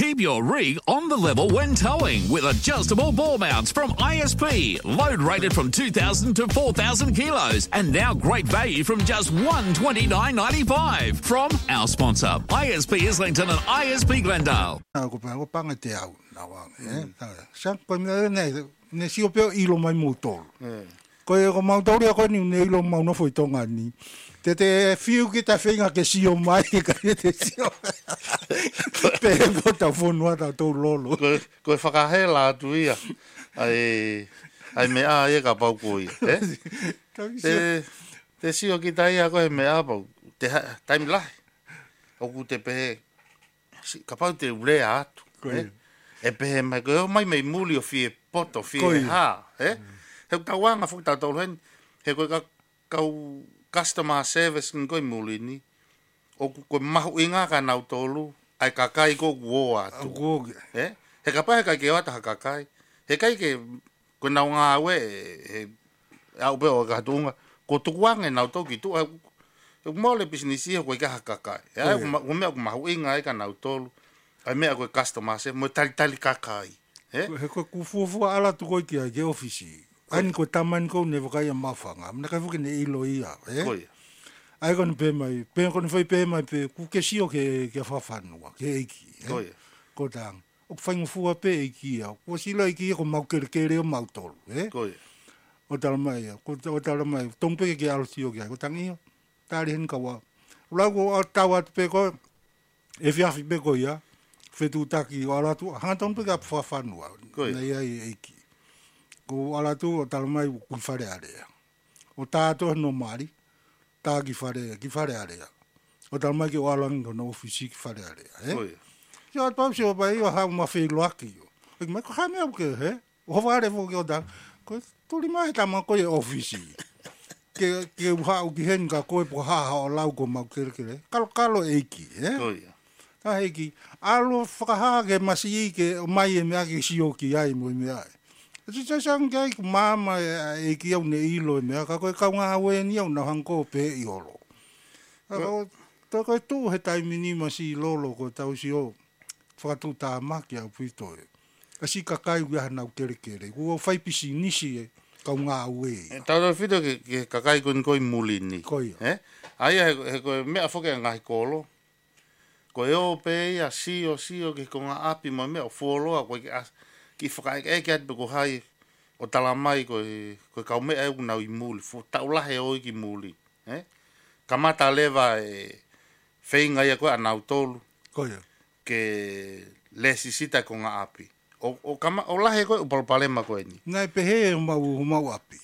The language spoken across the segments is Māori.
Keep your rig on the level when towing with adjustable ball mounts from ISP. Load rated from 2,000 to 4,000 kilos. And now great value from just $129.95 from our sponsor, ISP Islington and ISP Glendale. Te fiu ki ta whinga ke sio mai ka te sio. Pe mo ta fonua ta tō lolo. Koe whakahe la atu ia. Ai mea e ka pau koe. Te sio ki ta ia koe mea pau. Te taimi lahi. Oku te pehe. Ka pau te urea atu. E pehe mai koe mai mei muli o fie poto, fie ha. He kawanga whukta tōlu hen. He koe kau customer service ngoi muli ni o ko mahu inga ka nau tolu ai kakai ko goa tu he kapai ka ke wata kakai he kai ke ko nau nga we he au be o ka tunga ko tuang e nau to ki tu mo le business ko ka kakai ai o me mahu inga ai ka nau tolu ai me ko customer service mo tali kakai he ko ku fu ala tu ko ki ke office Ani ko taman ko ne vokai mafanga. Mna ka fuki ne ilo ia, Ai kon pe mai, kon foi pe mai pe ku ke sio ke fafanua, ke iki. Ko tang. O faingu fua pe iki ia. Ko silo iki ko mau kere o mau tolu, O tala mai, o tala mai, tompe ke alo sio ke, ko tang ia. Tari hen kawa. Ulago o tawa pe ko e fiafi pe ko ia. Fetu taki o ala tu, hanga tompe ka fafanua. Na ia iki. Ko ala tu o tala mai ku whare area. O tātou no mari, tā ki whare area. O tala mai ki o alangi ko no ofisi ki whare area. Ia tau si o pai o hau mawhi loaki o. Eki mai ko hame au ke, O whare fo ki o tā. Ko tuli mai tama ko e ofisi. Ke hau ki hen ka koe po haha o lau ko mau kere. Kalo eiki, Tā eiki. Alo whakaha ke masi ke mai e mea ki sio ki ai mo e mea ai. Sa sang kai mama e ki au ne ilo me ka ko ka nga we ni au na hanko pe i olo. Ta ko tu he tai minima si lolo ko tau si o fatu ta maki au pito. Kasi ka kai ua na kere. Ku fai pisi nisi ka nga we. Ta do fito ke ka kai ko muli ni. Ai he ko me afoke nga kolo. Ko yo pe ya si o ke ko nga api mo me o folo ko ki whakai ke atu ko hai o tala mai ko kaume e una i muli fo taulahe o ki muli kamata leva feinga ia ko ana tolu ke lesisita ko nga api o kama o lahe ko o palema ko ni nai pehe mau api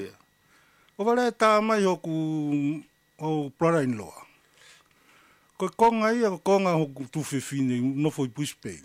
o vale ta mai o ku o brother in law ko konga ia konga ho tu fefine no foi puspe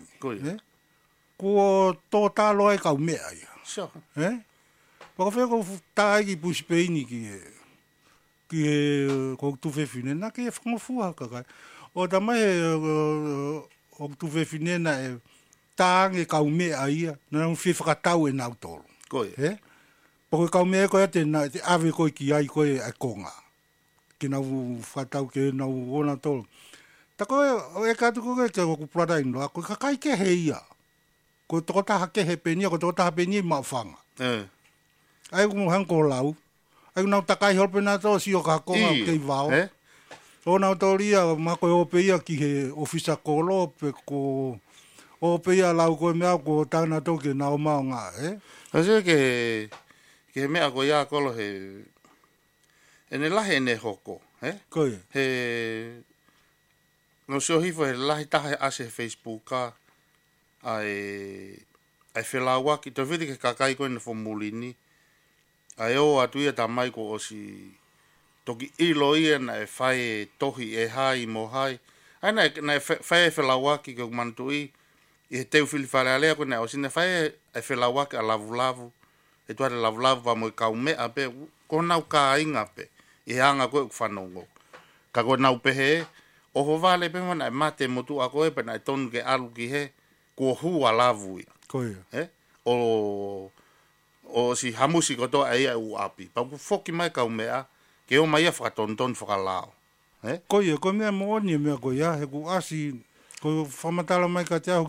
ko to talo ai ka mea ia. Pako fe ko tai ki puspeini ki ko tu fe fine na ke fo fua ka. O da mai o tu fe fine na e tang e ka mea ia na un fi fa tau e na tolo. Pako ka mea ko te na te ave ko ki ai ko e konga. Ki na fa tau ke na ona tolo. Ta ko e ka tu ko ko plata ino ko ka kai ke heia. Ko toko taha ke he penia, ko toko taha penia ma whanga. Ai ko hanko lau. Ai ko nau takai holpe nā tō si o ka konga kei wao. O nau tō ria, mako e ope ia ki he ofisa kolo, pe ko ope ia lau koe mea ko tāna tō ke nao mao ngā, Kasi ke mea ko ia kolo he... E ne lahe ne hoko, Koe. He... No sio hifo he lahi taha ase Facebook ka. Ai whelāua ki te whiri ke kakai koe ne whamulini. Ai o atu ia ta mai ko o si toki ilo ia na e whae tohi e hai mo hai. Ai na e whae whelāua ki ke mantu i he teu whili whare alea koe na o sine whae e whelāua ki a lavu. E tuare lavu pa mo i kau mea pe ko nau ka inga pe. I hanga koe ku whanongo. Ka koe nau pehe o ho vale pe mana e mate motu a koe pe na e tonu ke alu ki he. Ko hua lavu ia. Koe. O si hamusi koto ai u api. Pa ku foki mai kau mea, ke o mai a whakatonton whakalao. Koe, koe mea mooni mea koe ia, he ku asi, ko whamatala mai ka te ahu